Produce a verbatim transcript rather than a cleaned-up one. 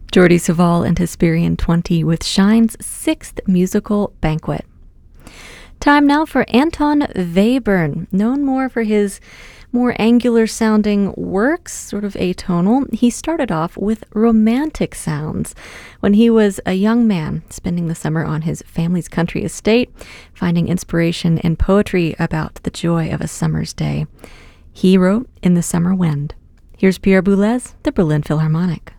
Jordi Savall and Hesperian twenty with Shine's sixth musical banquet. Time now for Anton Webern, known more for his more angular-sounding works, sort of atonal. He started off with romantic sounds when he was a young man spending the summer on his family's country estate, finding inspiration in poetry about the joy of a summer's day. He wrote In the Summer Wind. Here's Pierre Boulez, the Berlin Philharmonic.